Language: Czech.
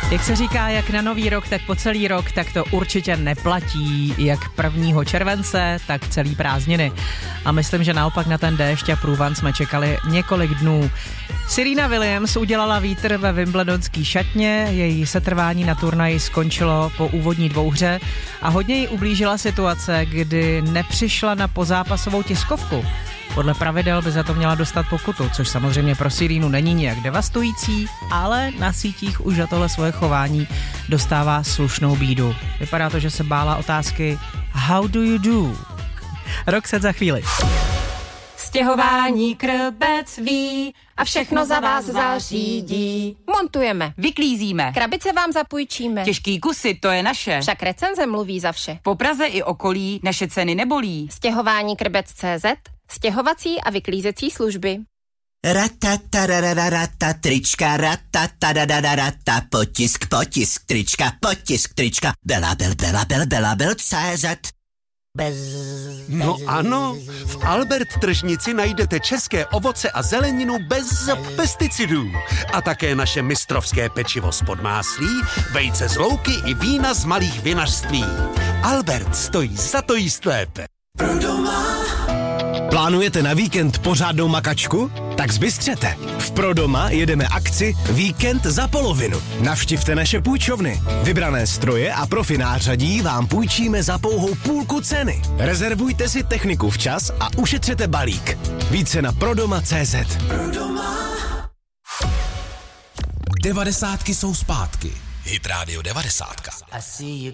Jak se říká, jak na nový rok, tak po celý rok, tak to určitě neplatí jak 1. července, tak celý prázdniny. A myslím, že naopak na ten déšť a průvan jsme čekali několik dnů. Serena Williams udělala vítr ve wimbledonský šatně, její setrvání na turnaji skončilo po úvodní dvouhře a hodně jí ublížila situace, kdy nepřišla na pozápasovou tiskovku. Podle pravidel by za to měla dostat pokutu, což samozřejmě pro Serenu není nijak devastující, ale na sítích už za tohle svoje chování dostává slušnou bídu. Vypadá to, že se bála otázky How do you do? Roxette za chvíli. Stěhování Krbec ví a všechno za vás zařídí. Montujeme, Vyklízíme. krabice vám zapůjčíme. Těžký kusy, to je naše. Však recenze mluví za vše. Po Praze i okolí naše ceny nebolí. Stěhování Krbec.cz, stěhovací a vyklízecí služby. Ratatarararata, trička, ratatarararata, potisk, trička, Bela, CZ. No ano, v Albert tržnici najdete české ovoce a zeleninu bez pesticidů. A také naše mistrovské pečivo z Podmáslí, vejce z louky i vína z malých vinařství. Albert stojí za to jíst lépe. Plánujete na víkend pořádnou makačku? Tak zbystřete. V Prodoma jedeme akci Víkend za polovinu. Navštivte naše půjčovny. Vybrané stroje a profi nářadí vám půjčíme za pouhou půlku ceny. Rezervujte si techniku včas a ušetřete balík. Více na prodoma.cz. 90 jsou zpátky. Hit Radio 90.